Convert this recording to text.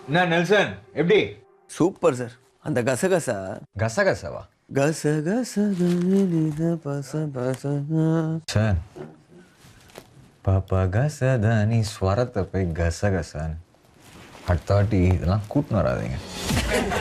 என்ன நெல்சன் எப்படி? Super sir. அந்த கசகசா கசகசவா? சார் பாப்பா கசதானி ஸ்வரத்தை போய் கசகசான்னு அடுத்த வாட்டி இதெல்லாம் கூட்டின்னு வராதீங்க.